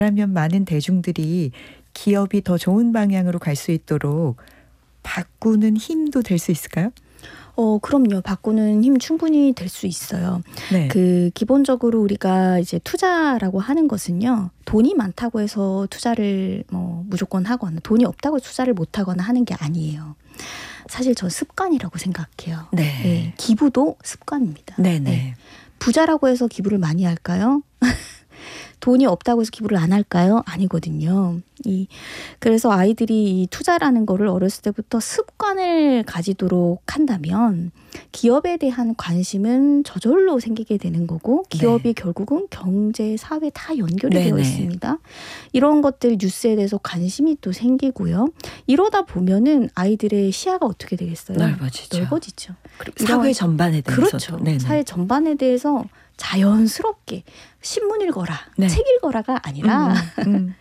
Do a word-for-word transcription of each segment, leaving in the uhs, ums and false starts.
그러면 많은 대중들이 기업이 더 좋은 방향으로 갈 수 있도록 바꾸는 힘도 될 수 있을까요? 어, 그럼요. 바꾸는 힘 충분히 될 수 있어요. 네. 그 기본적으로 우리가 이제 투자라고 하는 것은요. 돈이 많다고 해서 투자를 뭐 무조건 하거나 돈이 없다고 투자를 못 하거나 하는 게 아니에요. 사실 전 습관이라고 생각해요. 네. 네, 기부도 습관입니다. 네네. 네. 부자라고 해서 기부를 많이 할까요? 돈이 없다고 해서 기부를 안 할까요? 아니거든요. 이 그래서 아이들이 이 투자라는 거를 어렸을 때부터 습관을 가지도록 한다면 기업에 대한 관심은 저절로 생기게 되는 거고 기업이 네. 결국은 경제, 사회 다 연결이 네네. 되어 있습니다. 이런 것들 뉴스에 대해서 관심이 또 생기고요. 이러다 보면은 아이들의 시야가 어떻게 되겠어요? 넓어지죠. 넓어지죠. 그리고 사회 전반에 대해서 그렇죠. 사회 전반에 대해서 자연스럽게 신문 읽어라, 네. 책 읽어라가 아니라 음, 음.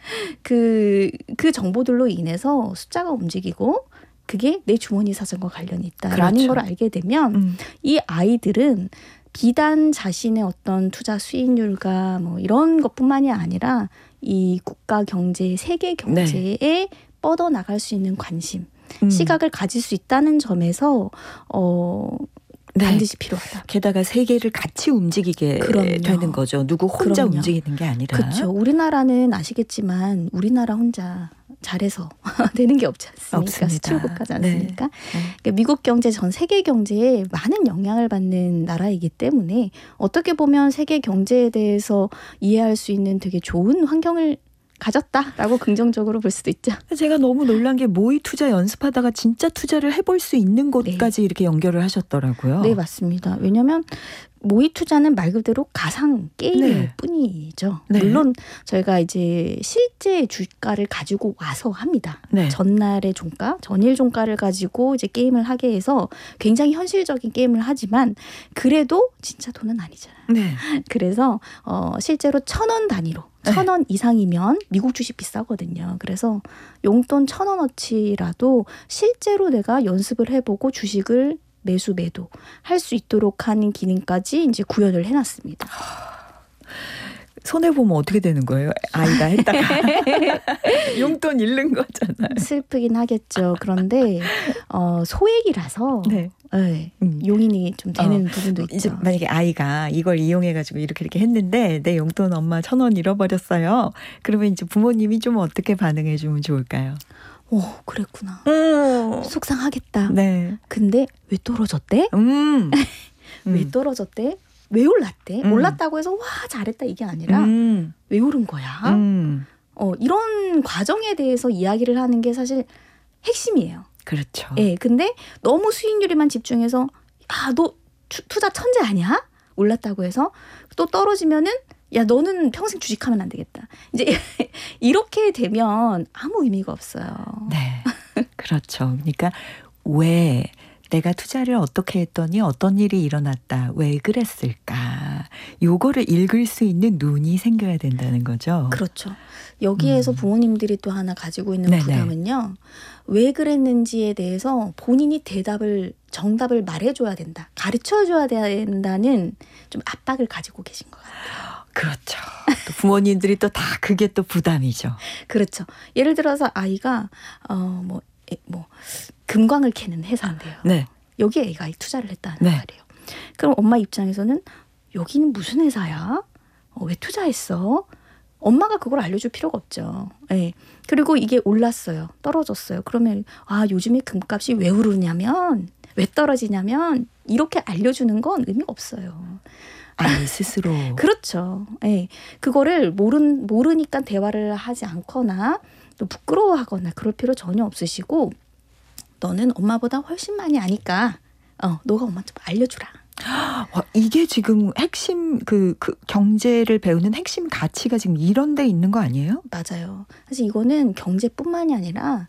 그, 그 정보들로 인해서 숫자가 움직이고 그게 내 주머니 사정과 관련이 있다라는 그렇죠. 걸 알게 되면 음. 이 아이들은 비단 자신의 어떤 투자 수익률과 뭐 이런 것뿐만이 아니라 이 국가 경제, 세계 경제에 네. 뻗어나갈 수 있는 관심, 음. 시각을 가질 수 있다는 점에서 어 네. 반드시 필요하다. 게다가 세계를 같이 움직이게 그럼요. 되는 거죠. 누구 혼자 그럼요. 움직이는 게 아니라. 그렇죠. 우리나라는 아시겠지만 우리나라 혼자 잘해서 되는 게 없지 않습니까? 수출 국가지 않습니까? 네. 네. 그러니까 미국 경제 전 세계 경제에 많은 영향을 받는 나라이기 때문에 어떻게 보면 세계 경제에 대해서 이해할 수 있는 되게 좋은 환경을 가졌다라고 긍정적으로 볼 수도 있죠. 제가 너무 놀란 게 모의 투자 연습하다가 진짜 투자를 해볼 수 있는 곳까지 네. 이렇게 연결을 하셨더라고요. 네, 맞습니다. 왜냐하면 모의 투자는 말 그대로 가상 게임일 네. 뿐이죠. 네. 물론 저희가 이제 실제 주가를 가지고 와서 합니다. 네. 전날의 종가, 전일 종가를 가지고 이제 게임을 하게 해서 굉장히 현실적인 게임을 하지만 그래도 진짜 돈은 아니잖아요. 네. 그래서 어, 실제로 천 원 단위로 천 원 네. 이상이면 미국 주식 비싸거든요. 그래서 용돈 천 원어치라도 실제로 내가 연습을 해보고 주식을 매수 매도 할 수 있도록 하는 기능까지 이제 구현을 해놨습니다. 손해 보면 어떻게 되는 거예요? 아이가 했다가 용돈 잃는 거잖아요. 슬프긴 하겠죠. 그런데 어, 소액이라서 네. 네, 음. 용인이 좀 되는 어, 부분도 있죠. 이제 만약에 아이가 이걸 이용해가지고 이렇게 이렇게 했는데 내 용돈 엄마 천 원 잃어버렸어요. 그러면 이제 부모님이 좀 어떻게 반응해주면 좋을까요? 오, 그랬구나. 음. 속상하겠다. 네. 근데 왜 떨어졌대? 음. 왜 떨어졌대? 왜 올랐대? 음. 올랐다고 해서 와 잘했다 이게 아니라 음. 왜 오른 거야? 음. 어, 이런 과정에 대해서 이야기를 하는 게 사실 핵심이에요. 그렇죠. 예, 근데 너무 수익률에만 집중해서 아, 너 투자 천재 아니야? 올랐다고 해서 또 떨어지면은 야, 너는 평생 주식하면 안 되겠다. 이제 이렇게 되면 아무 의미가 없어요. 네, 그렇죠. 그러니까 왜 내가 투자를 어떻게 했더니 어떤 일이 일어났다. 왜 그랬을까. 요거를 읽을 수 있는 눈이 생겨야 된다는 거죠. 그렇죠. 여기에서 음. 부모님들이 또 하나 가지고 있는 네네. 부담은요. 왜 그랬는지에 대해서 본인이 대답을 정답을 말해줘야 된다. 가르쳐줘야 된다는 좀 압박을 가지고 계신 것 같아요. 그렇죠. 또 부모님들이 또 다 그게 또 부담이죠. 그렇죠. 예를 들어서 아이가 어 뭐 뭐 금광을 캐는 회사인데요. 네. 여기에 애가 투자를 했다는 네. 말이에요. 그럼 엄마 입장에서는 여기는 무슨 회사야? 어, 왜 투자했어? 엄마가 그걸 알려줄 필요가 없죠. 네. 그리고 이게 올랐어요. 떨어졌어요. 그러면 아 요즘에 금값이 왜 오르냐면 왜 떨어지냐면 이렇게 알려주는 건 의미가 없어요. 아이 스스로. 그렇죠. 네. 그거를 모른, 모르니까 대화를 하지 않거나 또 부끄러워하거나 그럴 필요 전혀 없으시고 너는 엄마보다 훨씬 많이 아니까 어, 너가 엄마 좀 알려주라. 와, 이게 지금 핵심 그, 그 경제를 배우는 핵심 가치가 지금 이런 데 있는 거 아니에요? 맞아요. 사실 이거는 경제뿐만이 아니라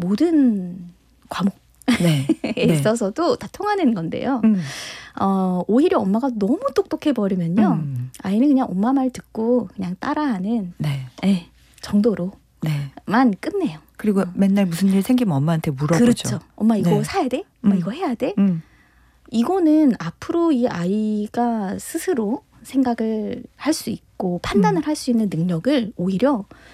모든 과목 네. 네. 있어서도 다 통하는 건데요. 음. 어, 오히려 엄마가 너무 똑똑해 버리면요. 음. 아이는 그냥 엄마 말 듣고 그냥 따라하는 네. 네, 정도로만 네. 끝내요. 그리고 어. 맨날 무슨 일 생기면 엄마한테 물어보죠. 그렇죠. 엄마 이거 네. 사야 돼? 엄마 음. 이거 해야 돼? 음. 이거는 앞으로 이 아이가 스스로 생각을 할 수 있고 있고 판단을 할 수 있는 능력을 오히려